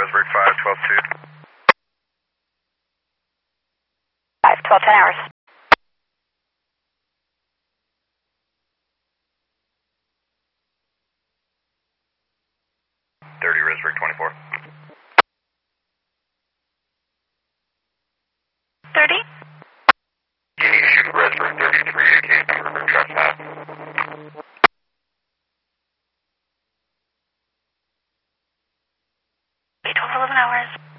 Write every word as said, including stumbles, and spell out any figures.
Roseburg five, twelve two. five, twelve, ten hours. thirty Roseburg twenty-four. thirty? You need to shoot Roseburg thirty-three, A K River Trespass. eight, twelve, eleven hours.